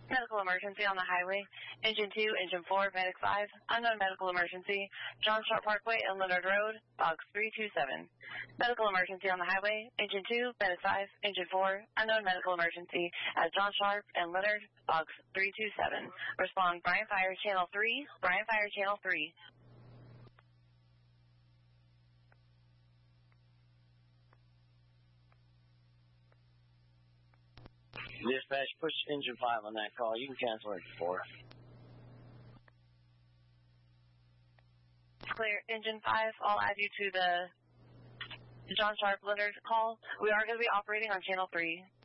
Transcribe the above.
Medical emergency on the highway. Engine 2, Engine 4, Medic 5. Unknown medical emergency. John Sharp Parkway and Leonard Road, box 327. Medical emergency on the highway. Engine 2, Medic 5, Engine 4. Unknown medical emergency at John Sharp and Leonard, box 327. Respond Bryan Fire Channel 3. Bryan Fire Channel 3. Dispatch, push engine 5 on that call. You can cancel it 4. Clear, engine 5. I'll add you to the John Sharp Leonard call. We are going to be operating on channel 3.